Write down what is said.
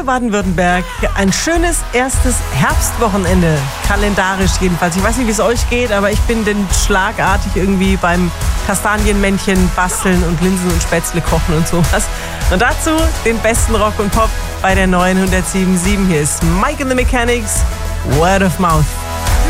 Antenne Baden-Württemberg. Ein schönes erstes Herbstwochenende, kalendarisch jedenfalls. Ich weiß nicht, wie es euch geht, aber ich bin denn schlagartig irgendwie beim Kastanienmännchen basteln und Linsen und Spätzle kochen und sowas. Und dazu den besten Rock und Pop bei der neuen 107.7. Hier ist Mike and the Mechanics, Word of Mouth.